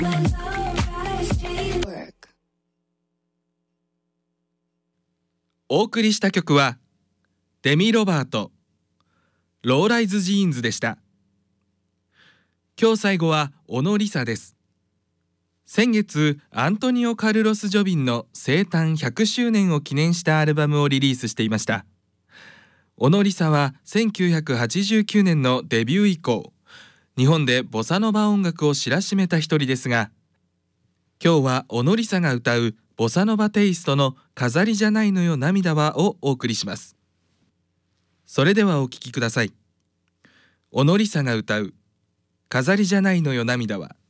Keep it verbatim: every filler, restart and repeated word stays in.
お送りした曲はデミ・ロバート、ローライズ・ジーンズでした。今日最後は小野梨沙です。先月アントニオ・カルロス・ジョビンの生誕ひゃくしゅうねんを記念したアルバムをリリースしていました。小野梨沙はせんきゅうひゃくはちじゅうきゅうねんのデビュー以降、日本でボサノバ音楽を知らしめた一人ですが、今日は小野梨沙が歌うボサノバテイストの飾りじゃないのよ涙はをお送りします。それではお聴きください。小野梨沙が歌う飾りじゃないのよ涙は。